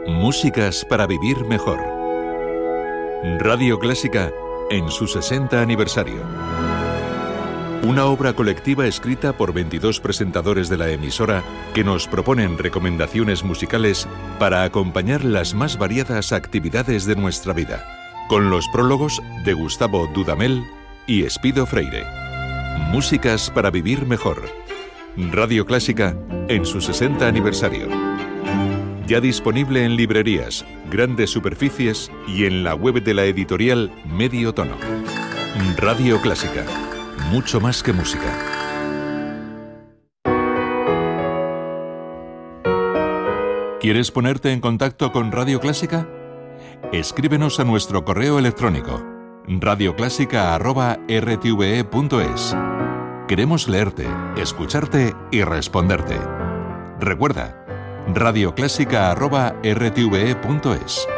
Músicas para vivir mejor. Radio Clásica en su 60 aniversario. Una obra colectiva escrita por 22 presentadores de la emisora que nos proponen recomendaciones musicales para acompañar las más variadas actividades de nuestra vida, con los prólogos de Gustavo Dudamel y Espido Freire. Músicas para vivir mejor. Radio Clásica en su 60 aniversario. Ya disponible en librerías, grandes superficies y en la web de la editorial Medio Tono. Radio Clásica. Mucho más que música. ¿Quieres ponerte en contacto con Radio Clásica? Escríbenos a nuestro correo electrónico radioclásica@rtve.es. Queremos leerte, escucharte y responderte. Recuerda, radioclásica@rtve.es.